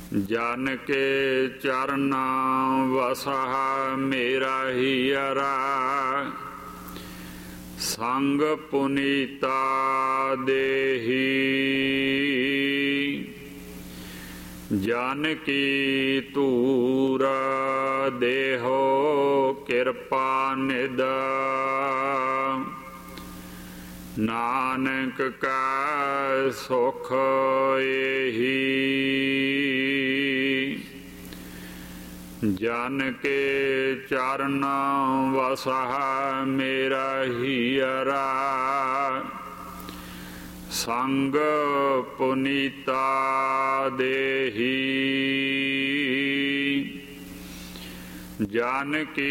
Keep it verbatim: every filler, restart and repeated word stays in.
ਜਨ ਕੇ ਚਰਨਾ ਵਸਾ ਮੇਰਾ ਹੀਰਾ, ਸੰਗ ਪੁਨੀਤਾ ਦੇਹੀ। ਜਨ ਕੀ ਧੂਰ ਦੇਹੋ ਕਿਰਪਾ ਨਿਦ, ਨਾਨਕ ਕਾ ਸੁਖ ਏਹੀ। ਜਨ ਕੇ ਚਰਨ ਵਸਾ ਮੇਰਾ ਹੀਰਾ, ਸੰਗ ਪੁਨੀਤਾ ਦੇਹੀ। ਜਨ ਕੀ